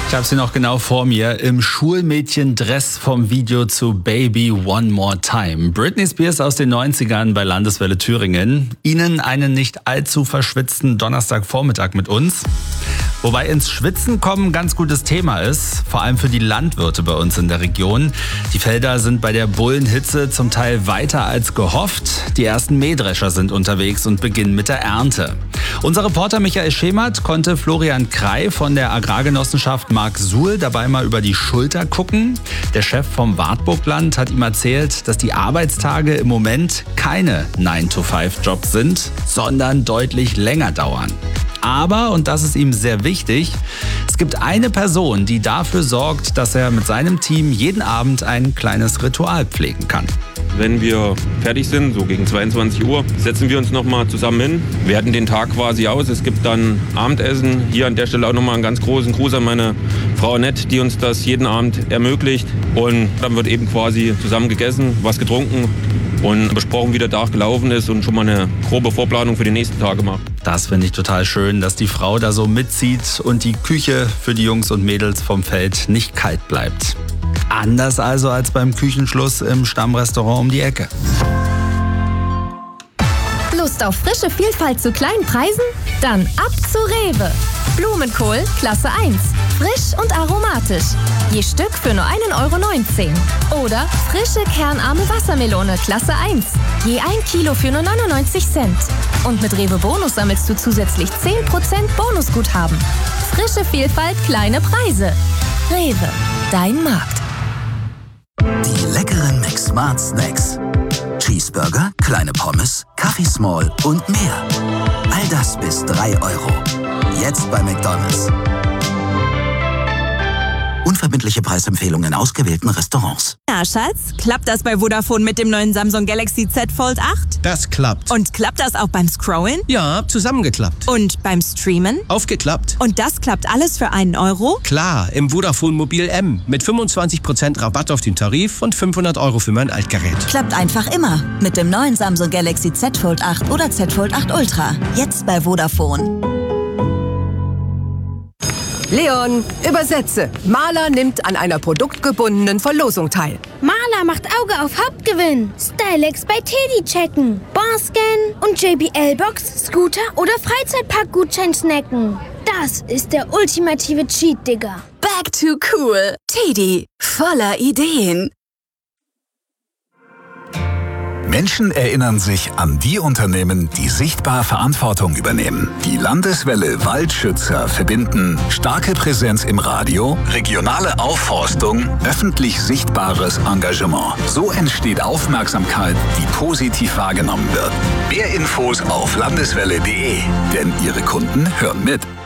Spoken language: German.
Ich habe sie noch genau vor mir im Schulmädchendress vom Video zu Baby One More Time. Britney Spears aus den 90ern bei Landeswelle Thüringen. Ihnen einen nicht allzu verschwitzten Donnerstagvormittag mit uns. Wobei ins Schwitzen kommen ein ganz gutes Thema ist, vor allem für die Landwirte bei uns in der Region. Die Felder sind bei der Bullenhitze zum Teil weiter als gehofft. Die ersten Mähdrescher sind unterwegs und beginnen mit der Ernte. Unser Reporter Michael Schemert konnte Florian Krei von der Agrargenossenschaft Mark Suhl dabei mal über die Schulter gucken. Der Chef vom Wartburgland hat ihm erzählt, dass die Arbeitstage im Moment keine 9-to-5-Jobs sind, sondern deutlich länger dauern. Aber, und das ist ihm sehr wichtig, es gibt eine Person, die dafür sorgt, dass er mit seinem Team jeden Abend ein kleines Ritual pflegen kann. Wenn wir fertig sind, so gegen 22 Uhr, setzen wir uns nochmal zusammen hin, werten den Tag quasi aus. Es gibt dann Abendessen. Hier an der Stelle auch nochmal einen ganz großen Gruß an meine Frau Annette, die uns das jeden Abend ermöglicht. Und dann wird eben quasi zusammen gegessen, was getrunken und besprochen, wie der Tag gelaufen ist und schon mal eine grobe Vorplanung für die nächsten Tage gemacht. Das finde ich total schön, dass die Frau da so mitzieht und die Küche für die Jungs und Mädels vom Feld nicht kalt bleibt. Anders also als beim Küchenschluss im Stammrestaurant um die Ecke. Lust auf frische Vielfalt zu kleinen Preisen? Dann ab zu Rewe. Blumenkohl Klasse 1. Frisch und aromatisch. Je Stück für nur 1,19 €. Oder frische kernarme Wassermelone Klasse 1. Je 1 Kilo für nur 99 Cent. Und mit Rewe Bonus sammelst du zusätzlich 10% Bonusguthaben. Frische Vielfalt, kleine Preise. Rewe, dein Markt. Die leckeren McSmart Snacks. Cheeseburger, kleine Pommes, Kaffee Small und mehr. All das bis 3 €. Jetzt bei McDonald's. Unverbindliche Preisempfehlungen in ausgewählten Restaurants. Ja, Schatz, klappt das bei Vodafone mit dem neuen Samsung Galaxy Z Fold 8? Das klappt. Und klappt das auch beim Scrollen? Ja, zusammengeklappt. Und beim Streamen? Aufgeklappt. Und das klappt alles für 1 €? Klar, im Vodafone Mobil M mit 25% Rabatt auf den Tarif und 500 € für mein Altgerät. Klappt einfach immer. Mit dem neuen Samsung Galaxy Z Fold 8 oder Z Fold 8 Ultra. Jetzt bei Vodafone. Leon, übersetze. Maler nimmt an einer produktgebundenen Verlosung teil. Maler macht Auge auf Hauptgewinn. Stylex bei Teddy checken. Barscan und JBL-Box, Scooter oder Freizeitpark-Gutschein snacken. Das ist der ultimative Cheat, Digga. Back to cool. Teddy, voller Ideen. Menschen erinnern sich an die Unternehmen, die sichtbar Verantwortung übernehmen. Die Landeswelle Waldschützer verbinden starke Präsenz im Radio, regionale Aufforstung, öffentlich sichtbares Engagement. So entsteht Aufmerksamkeit, die positiv wahrgenommen wird. Mehr Infos auf landeswelle.de, denn Ihre Kunden hören mit.